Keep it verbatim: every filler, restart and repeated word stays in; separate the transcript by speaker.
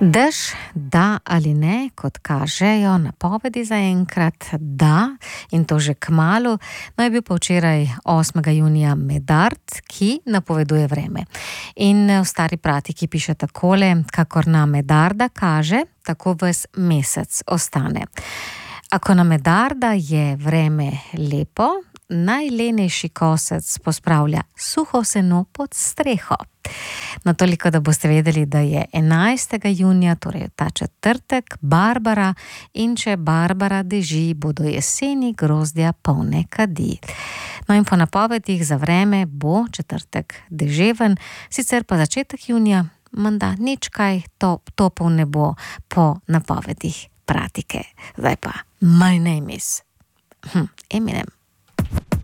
Speaker 1: Dež, da ali ne, kot kažejo napovedi zaenkrat, da, in to že kmalu. No, je bil pa včeraj osmega junija Medard, ki napoveduje vreme. In v Stari Pratiki piše takole: kakor na Medarda kaže, tako ves mesec ostane. Ako na Medarda je vreme lepo, najlenejši kosec pospravlja suho seno pod streho. No, toliko, da boste vedeli, da je enajstega junija, torej ta četrtek, Barbara, in če Barbara deži, bodo jeseni grozdja polne kadi. No, in po napovedih za vreme bo četrtek deževen, sicer pa začetek junija, menda nič kaj top, topov ne bo po napovedih Pratike. Zdaj pa, my name is hm, Eminem.